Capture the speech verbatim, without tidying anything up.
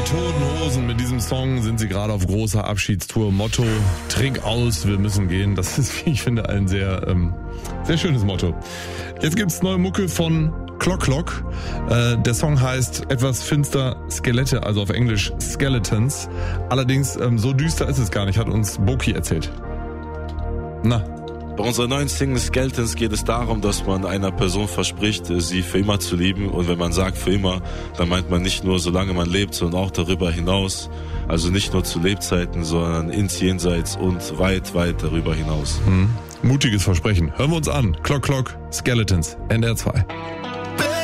Toten Hosen. Mit diesem Song sind sie gerade auf großer Abschiedstour. Motto, trink aus, wir müssen gehen. Das ist, wie ich finde, ein sehr, ähm, sehr schönes Motto. Jetzt gibt's neue Mucke von Clock Clock. Äh, der Song heißt etwas finster Skelette, also auf Englisch Skeletons. Allerdings, ähm, so düster ist es gar nicht, hat uns Boki erzählt. Na? Bei unserer neuen Single Skeletons geht es darum, dass man einer Person verspricht, sie für immer zu lieben. Und wenn man sagt für immer, dann meint man nicht nur, solange man lebt, sondern auch darüber hinaus. Also nicht nur zu Lebzeiten, sondern ins Jenseits und weit, weit darüber hinaus. Hm. Mutiges Versprechen. Hören wir uns an. Clock Clock, Skeletons, N D R zwei.